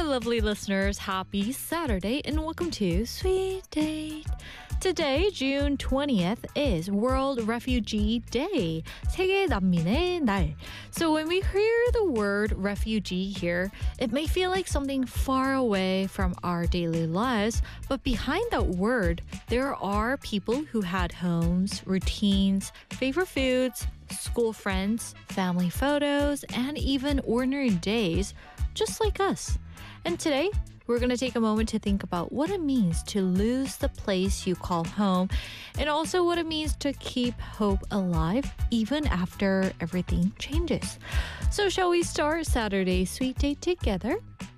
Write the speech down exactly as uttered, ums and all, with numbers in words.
lovely listeners. Happy Saturday and welcome to Sweet Date. Today, June twentieth, is World Refugee Day. 세계 난민의 날. So when we hear the word refugee here, it may feel like something far away from our daily lives, but behind that word, there are people who had homes, routines, favorite foods, school friends, family photos, and even ordinary days, just like us. And today, we're going to take a moment to think about what it means to lose the place you call home and also what it means to keep hope alive even after everything changes. So shall we start Saturday's Sweet Date together?